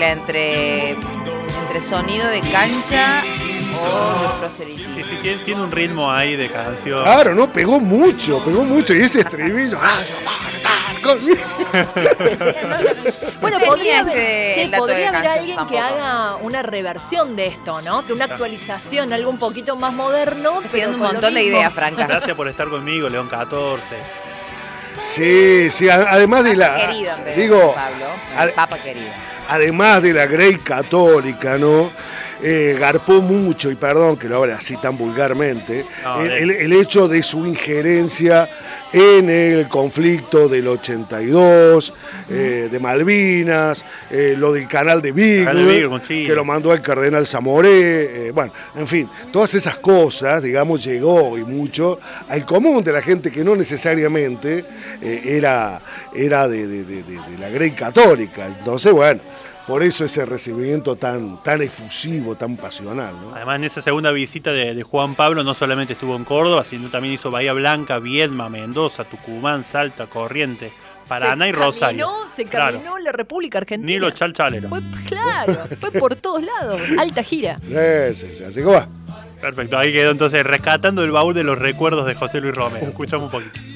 mezcla entre sonido de cancha o de proselitismo. Sí, tiene un ritmo ahí de canción. Claro, no, pegó mucho, y ese estribillo. Bueno, podría haber alguien que tampoco haga una reversión de esto, ¿no? Que una actualización, algo un poquito más moderno. Estoy dando un montón de ideas, Franca. Gracias por estar conmigo, León 14. Sí, además de la... Querido, en vez de digo, Pablo, Papa querido. Además de la Grey católica, ¿no? Garpó mucho, y perdón que lo hable así tan vulgarmente, el hecho de su injerencia en el conflicto del 82, de Malvinas, lo del canal de Beagle, que lo mandó el cardenal Zamoré, bueno, en fin, todas esas cosas, digamos, llegó y mucho al común de la gente que no necesariamente era de la Grey católica. Entonces, bueno, por eso ese recibimiento tan efusivo, tan pasional, ¿no? Además, en esa segunda visita de Juan Pablo, no solamente estuvo en Córdoba, sino también hizo Bahía Blanca, Viedma, Mendoza, Tucumán, Salta, Corrientes, Paraná y Rosario. Se caminó la República Argentina. Ni los chalchaleros. Fue por todos lados. Alta gira. Sí, así que va. Perfecto, ahí quedó entonces rescatando el baúl de los recuerdos de José Luis Romero. Escuchamos un poquito.